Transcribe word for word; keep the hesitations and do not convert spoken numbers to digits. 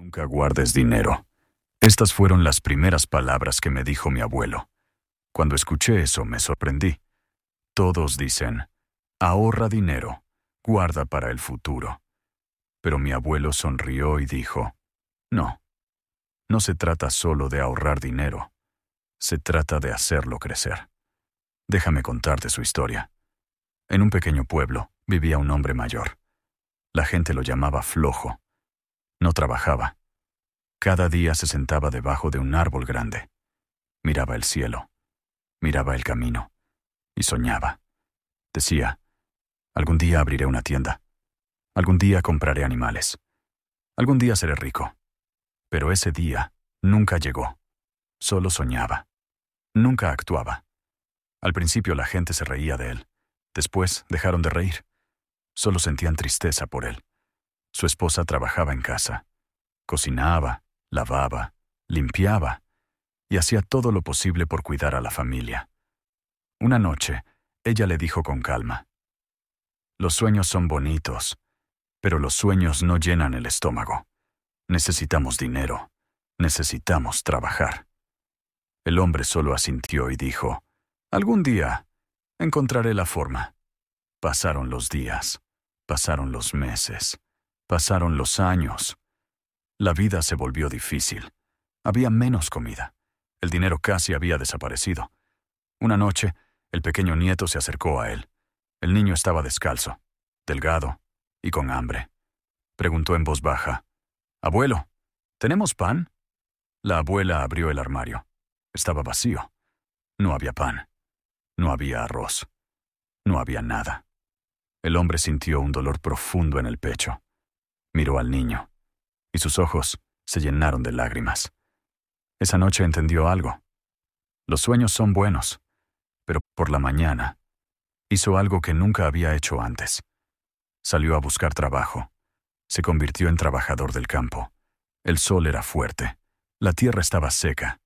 Nunca guardes dinero. Estas fueron las primeras palabras que me dijo mi abuelo. Cuando escuché eso me sorprendí. Todos dicen, ahorra dinero, guarda para el futuro. Pero mi abuelo sonrió y dijo, no, no se trata solo de ahorrar dinero, se trata de hacerlo crecer. Déjame contarte su historia. En un pequeño pueblo vivía un hombre mayor. La gente lo llamaba flojo. No trabajaba. Cada día se sentaba debajo de un árbol grande. Miraba el cielo, miraba el camino y soñaba. Decía, algún día abriré una tienda. Algún día compraré animales. Algún día seré rico. Pero ese día nunca llegó. Solo soñaba. Nunca actuaba. Al principio la gente se reía de él. Después dejaron de reír. Solo sentían tristeza por él. Su esposa trabajaba en casa. Cocinaba, lavaba, limpiaba y hacía todo lo posible por cuidar a la familia. Una noche, ella le dijo con calma, los sueños son bonitos, pero los sueños no llenan el estómago. Necesitamos dinero. Necesitamos trabajar. El hombre solo asintió y dijo, algún día encontraré la forma. Pasaron los días, pasaron los meses, pasaron los años. La vida se volvió difícil. Había menos comida. El dinero casi había desaparecido. Una noche, el pequeño nieto se acercó a él. El niño estaba descalzo, delgado y con hambre. Preguntó en voz baja, «Abuelo, ¿tenemos pan?» La abuela abrió el armario. Estaba vacío. No había pan. No había arroz. No había nada. El hombre sintió un dolor profundo en el pecho. Miró al niño, y sus ojos se llenaron de lágrimas. Esa noche entendió algo. Los sueños son buenos, pero por la mañana hizo algo que nunca había hecho antes. Salió a buscar trabajo. Se convirtió en trabajador del campo. El sol era fuerte. La tierra estaba seca.